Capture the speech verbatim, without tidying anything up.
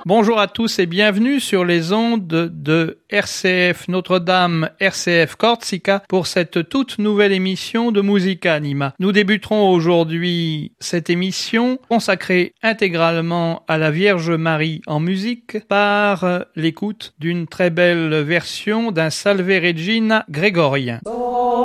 Bonjour à tous et bienvenue sur les ondes de R C F Notre-Dame, R C F Corsica pour cette toute nouvelle émission de Musica Anima. Nous débuterons aujourd'hui cette émission consacrée intégralement à la Vierge Marie en musique par l'écoute d'une très belle version d'un Salve Regina grégorien. Oh.